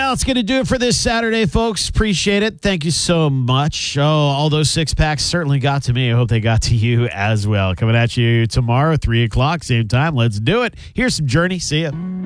Well, it's going to do it for this Saturday, folks. Appreciate it. Thank you so much. Oh, all those six-packs certainly got to me. I hope they got to you as well. Coming at you tomorrow, 3 o'clock, same time. Let's do it. Here's some Journey. See ya.